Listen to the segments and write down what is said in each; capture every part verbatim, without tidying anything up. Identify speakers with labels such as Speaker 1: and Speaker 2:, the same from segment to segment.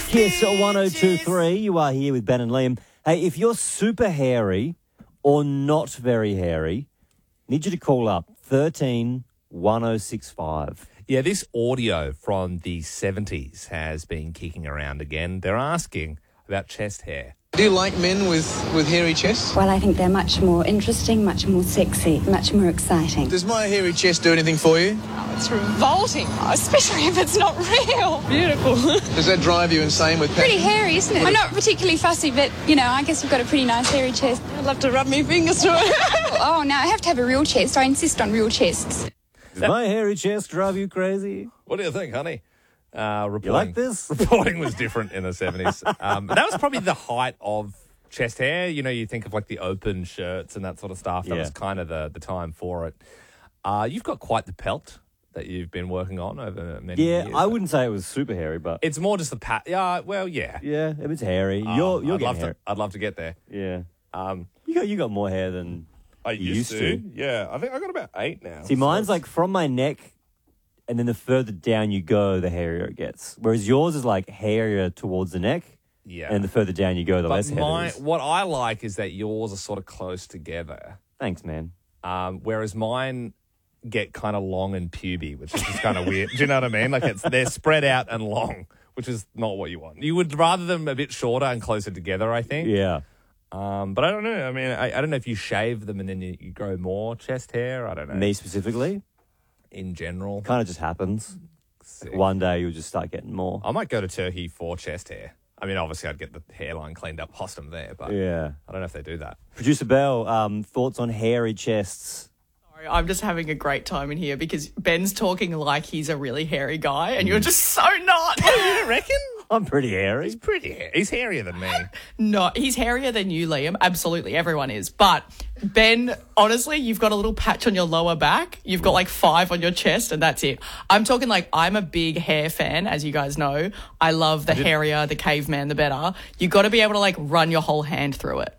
Speaker 1: Kiss one oh two three. You are here with Ben and Liam. Hey, if you're super hairy or not very hairy, need you to call up thirteen one oh six five.
Speaker 2: Yeah, this audio from the seventies has been kicking around again. They're asking about chest hair.
Speaker 3: Do you like men with, with hairy chests?
Speaker 4: Well, I think they're much more interesting, much more sexy, much more exciting.
Speaker 3: Does my hairy chest do anything for you?
Speaker 5: It's revolting, especially if it's not real. Beautiful.
Speaker 3: Does that drive you insane with
Speaker 5: Pretty
Speaker 3: passion?
Speaker 5: hairy, isn't it? I'm not particularly fussy, but, you know, I guess you've got a pretty nice hairy chest. I'd love to rub my fingers through it. Oh, no, I have to have a real chest. I insist on real chests.
Speaker 1: Does my hairy chest drive you crazy?
Speaker 2: What do you think, honey? Uh, reporting,
Speaker 1: You like this?
Speaker 2: Reporting was different in the seventies. Um, that was probably the height of chest hair. You know, you think of like the open shirts and that sort of stuff. That
Speaker 1: Yeah.
Speaker 2: was kind of the, the time for it. Uh, you've got quite the pelt that you've been working on over many
Speaker 1: Yeah,
Speaker 2: years.
Speaker 1: I wouldn't say it was super hairy, but
Speaker 2: It's more just the pat. Yeah, well, yeah.
Speaker 1: yeah, if it's hairy,
Speaker 2: Uh,
Speaker 1: you're you're
Speaker 2: I'd
Speaker 1: getting
Speaker 2: love
Speaker 1: hair.
Speaker 2: to. I'd love to get there.
Speaker 1: Yeah,
Speaker 2: Um,
Speaker 1: you got you got more hair than
Speaker 2: I
Speaker 1: you used to.
Speaker 2: Yeah, I think I got about eight now.
Speaker 1: See, mine's like from my neck, and then the further down you go, the hairier it gets. Whereas yours is like hairier towards the neck,
Speaker 2: yeah.
Speaker 1: and the further down you go, the
Speaker 2: but
Speaker 1: less hair
Speaker 2: my,
Speaker 1: there is.
Speaker 2: what I like is that yours are sort of close together.
Speaker 1: Thanks, man.
Speaker 2: Um, whereas mine get kind of long and puby, which is just kind of weird. Do you know what I mean? Like it's they're spread out and long, which is not what you want. You would rather them a bit shorter and closer together, I think.
Speaker 1: Yeah.
Speaker 2: Um, but I don't know. I mean, I, I don't know if you shave them and then you, you grow more chest hair. I don't know.
Speaker 1: Me specifically,
Speaker 2: In general,
Speaker 1: kind of just happens. One day you'll just start getting more.
Speaker 2: I might go to Turkey for chest hair. I mean, obviously, I'd get the hairline cleaned up whilst I'm there, but
Speaker 1: Yeah.
Speaker 2: I don't know if they do that.
Speaker 1: Producer Bell, um, thoughts on hairy chests?
Speaker 6: Sorry, I'm just having a great time in here because Ben's talking like he's a really hairy guy and you're just so not.
Speaker 2: You reckon?
Speaker 1: I'm pretty hairy.
Speaker 2: He's pretty hair. He's hairier than me.
Speaker 6: No, he's hairier than you, Liam. Absolutely, everyone is. But Ben, honestly, you've got a little patch on your lower back. You've got like five on your chest, and that's it. I'm talking like I'm a big hair fan, as you guys know. I love the hairier, the caveman, the better. You got to be able to like run your whole hand through it.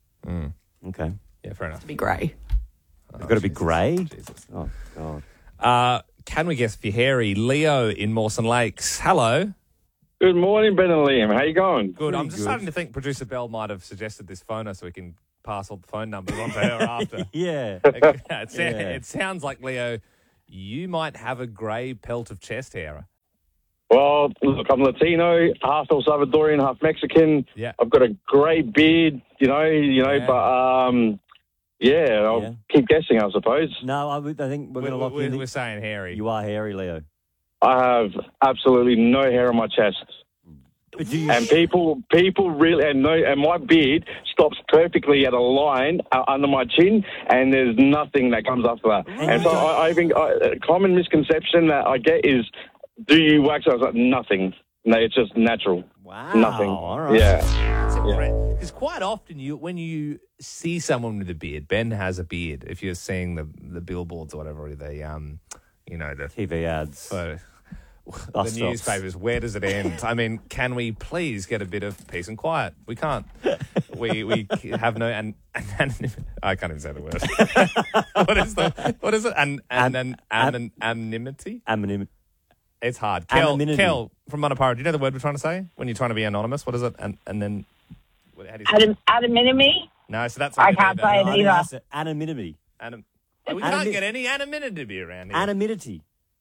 Speaker 1: Okay.
Speaker 2: Yeah, fair enough.
Speaker 6: To be grey.
Speaker 1: You've got to be grey?
Speaker 2: Jesus.
Speaker 1: Oh, God.
Speaker 2: Uh, can we guess if you're hairy? Leo in Mawson Lakes. Hello.
Speaker 7: Good morning, Ben and Liam. How you going?
Speaker 2: Good. I'm just
Speaker 1: good.
Speaker 2: starting to think producer Bell might have suggested this phoner so we can pass all the phone numbers on to her after.
Speaker 1: Yeah.
Speaker 2: it, sa-
Speaker 1: Yeah.
Speaker 2: it sounds like, Leo, you might have a grey pelt of chest hair.
Speaker 7: Well, look, I'm Latino, half El Salvadorian, half Mexican.
Speaker 2: Yeah.
Speaker 7: I've got a grey beard, you know, you know,
Speaker 2: Yeah.
Speaker 7: but um, yeah, I'll
Speaker 1: Yeah.
Speaker 7: keep guessing, I suppose.
Speaker 1: No, I, would- I think we're,
Speaker 2: We're,
Speaker 1: going to lock
Speaker 2: we're,
Speaker 1: in.
Speaker 2: we're saying hairy.
Speaker 1: You are hairy, Leo.
Speaker 7: I have absolutely no hair on my chest,
Speaker 1: But do you
Speaker 7: and people, people really, and no, and my beard stops perfectly at a line uh, under my chin, and there's nothing that comes after that. And so I, I think uh, a common misconception that I get is, do you wax? I was like, nothing. No, it's just natural.
Speaker 1: Wow.
Speaker 7: Nothing.
Speaker 1: All right.
Speaker 7: Yeah.
Speaker 2: Because quite often, you when you see someone with a beard, Ben has a beard. If you're seeing the the billboards or whatever, the um, you know the
Speaker 1: T V ads.
Speaker 2: photo, the
Speaker 1: Bus stops.
Speaker 2: newspapers. Where does it end? I mean, can we please get a bit of peace and quiet? We can't. We we have no and, and I can't even say the word. What is the what is it? And and
Speaker 1: An-
Speaker 2: and an anonymity.
Speaker 1: Anonym-
Speaker 2: It's hard. Kel,
Speaker 1: Anonymity.
Speaker 2: Kel from Monopara, do you know the word we're trying to say when you're trying to be anonymous? What is it? And and then what- how do you say it?
Speaker 8: Adam, Adaminomy?
Speaker 2: No, so that's
Speaker 8: I
Speaker 2: not
Speaker 8: can't
Speaker 2: it
Speaker 8: say
Speaker 2: either.
Speaker 8: it
Speaker 1: I think
Speaker 8: either.
Speaker 1: that's it. Anonymity.
Speaker 2: Anim- we
Speaker 1: Anonymity.
Speaker 2: can't get any anonymity around here.
Speaker 1: Anonymity.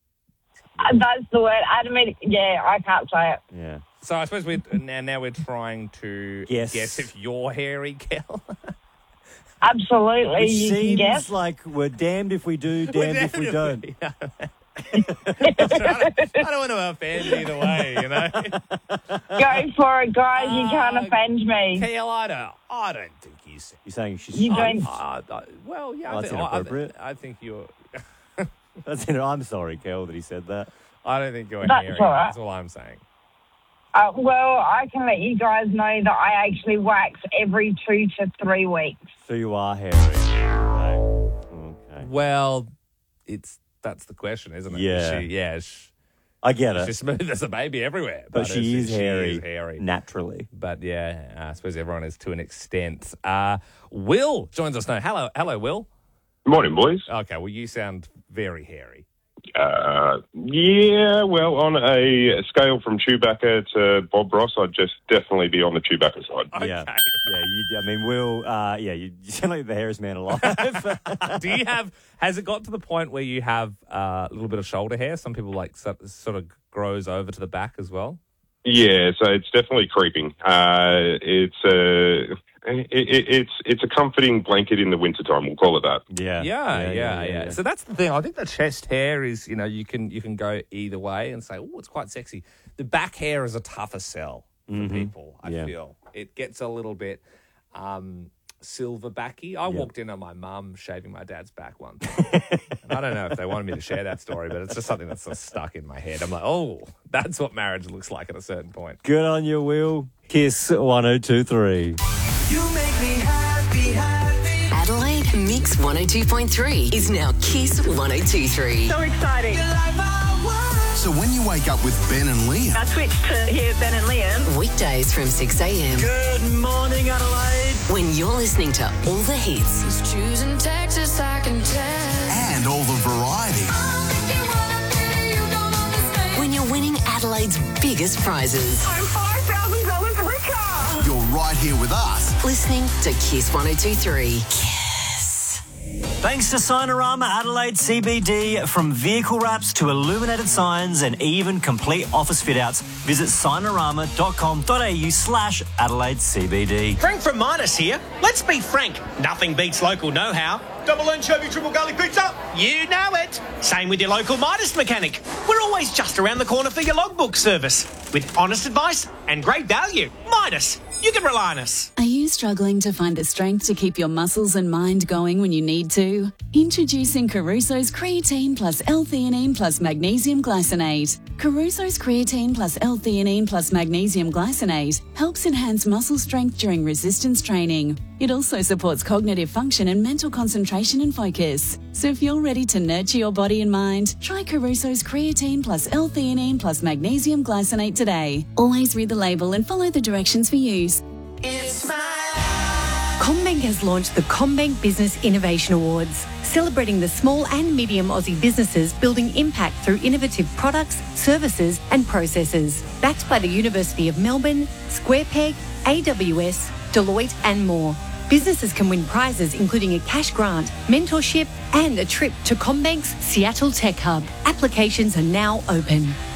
Speaker 8: Uh, That's the word. Adaminomy. Yeah, I can't say it.
Speaker 1: Yeah.
Speaker 2: So I suppose we're now, now we're trying to
Speaker 1: Guess.
Speaker 2: guess if you're hairy, Kel.
Speaker 8: Absolutely,
Speaker 1: Which
Speaker 8: you can
Speaker 1: seems
Speaker 8: guess.
Speaker 1: like we're damned if we do, damned if we don't.
Speaker 2: I don't want to offend either way, you know.
Speaker 8: Go for it, guys. You can't
Speaker 2: Uh,
Speaker 8: offend me.
Speaker 2: Kel, I don't, I don't think you said.
Speaker 1: You're saying she's...
Speaker 8: You don't.
Speaker 2: Uh, uh, well, yeah,
Speaker 1: Well,
Speaker 2: I,
Speaker 1: that's
Speaker 2: think, I,
Speaker 1: inappropriate.
Speaker 2: I, I think you're.
Speaker 1: That's it. I'm sorry, Kel, that he said that.
Speaker 2: I don't think you're
Speaker 8: That's
Speaker 2: hairy.
Speaker 8: all right.
Speaker 2: That's all I'm saying.
Speaker 8: Uh, well, I can let you guys know that I actually wax every two to three weeks.
Speaker 1: So you are hairy. Okay. Okay.
Speaker 2: Well, it's that's the question, isn't it?
Speaker 1: Yeah.
Speaker 2: She, yeah. She,
Speaker 1: I get it.
Speaker 2: she's smooth as a baby everywhere,
Speaker 1: But she is
Speaker 2: she
Speaker 1: hairy.
Speaker 2: is hairy.
Speaker 1: Naturally.
Speaker 2: But yeah, I suppose everyone is to an extent. Uh, Will joins us now. Hello, hello, Will.
Speaker 9: Morning, boys.
Speaker 2: Okay, well, you sound very hairy.
Speaker 9: Uh, yeah, well, on a scale from Chewbacca to Bob Ross, I'd just definitely be on the Chewbacca side.
Speaker 2: Okay.
Speaker 1: Yeah, yeah. You, I mean, Will. Uh, yeah, you, you sound like the hairiest man alive.
Speaker 2: Do you have? Has it got to the point where you have uh, a little bit of shoulder hair? Some people like so, sort of grows over to the back as well.
Speaker 9: Yeah, so it's definitely creeping. Uh, it's a it, it, it's it's a comforting blanket in the wintertime. We'll call it that.
Speaker 1: Yeah.
Speaker 2: Yeah,
Speaker 1: Yeah,
Speaker 2: yeah,
Speaker 1: yeah,
Speaker 2: yeah,
Speaker 1: yeah.
Speaker 2: So that's the thing. I think the chest hair is, you know, you can you can go either way and say, oh, it's quite sexy. The back hair is a tougher sell for people. I
Speaker 1: Yeah.
Speaker 2: feel it gets a little bit um, silverbacky. I walked in on my mum shaving my dad's back once. And I don't know if they wanted me to share that story, but it's just something that's sort of stuck in my head. I'm like, oh, that's what marriage looks like at a certain point.
Speaker 1: Good on you, Will. Kiss one oh two three.
Speaker 10: You make me happy, happy.
Speaker 11: Adelaide Mix one oh two point three is now Kiss one oh two three.
Speaker 8: So exciting.
Speaker 10: So when you wake up with Ben and Liam,
Speaker 8: I switched to hear Ben and Liam.
Speaker 11: Weekdays from six a.m.
Speaker 10: good morning, Adelaide,
Speaker 11: when you're listening to all the hits
Speaker 12: Choosing Texas, I can tell.
Speaker 10: and all the variety.
Speaker 11: when you're winning Adelaide's biggest prizes.
Speaker 8: I'm five thousand dollars richer.
Speaker 10: You're right here with us.
Speaker 11: Listening to Kiss one oh two three.
Speaker 13: Thanks to Signarama Adelaide C B D. From vehicle wraps to illuminated signs and even complete office fit-outs, visit signarama.com.au slash Adelaide CBD.
Speaker 14: Frank from Midas here. Let's be frank, nothing beats local know-how. Double anchovy, triple garlic pizza. You know it. Same with your local Midas mechanic. We're always just around the corner for your logbook service. With honest advice and great value. Midas, you can rely on us.
Speaker 15: Are you struggling to find the strength to keep your muscles and mind going when you need to? Introducing Caruso's Creatine plus L-theanine plus Magnesium Glycinate. Caruso's Creatine plus L-theanine plus Magnesium Glycinate helps enhance muscle strength during resistance training. It also supports cognitive function and mental concentration and focus. So if you're ready to nurture your body and mind, try Caruso's Creatine plus L-theanine plus Magnesium Glycinate today. Always read the label and follow the directions for use.
Speaker 16: It's my CommBank has launched the CommBank Business Innovation Awards, celebrating the small and medium Aussie businesses building impact through innovative products, services and processes. Backed by the University of Melbourne, SquarePeg, A W S, Deloitte and more. Businesses can win prizes including a cash grant, mentorship and a trip to CommBank's Seattle Tech Hub. Applications are now open.